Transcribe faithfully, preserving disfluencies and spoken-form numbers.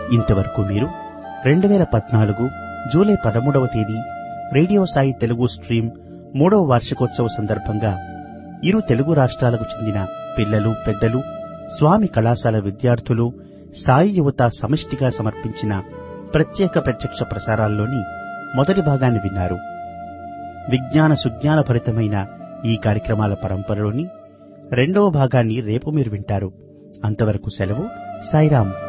ఇంతవరకు మీరు రెండు వేల పద్నాలుగు జూలై పదమూడవ తేదీ రేడియో సాయి తెలుగు స్ట్రీమ్ మూడవ వార్షికోత్సవ సందర్భంగా ఇరు తెలుగు రాష్ట్రాలకు చెందిన పిల్లలు పెద్దలు స్వామి కళాశాల విద్యార్థులు సాయి యువత సమిష్టిగా సమర్పించిన ప్రత్యేక ప్రత్యక్ష ప్రసారాల్లోని మొదటి భాగాన్ని విన్నారు. విజ్ఞాన సుజ్ఞాన భరితమైన ఈ కార్యక్రమాల పరంపరలోని రెండవ భాగాన్ని రేపు మీరు వింటారు. అంతవరకు సెలవు. సాయిరాం.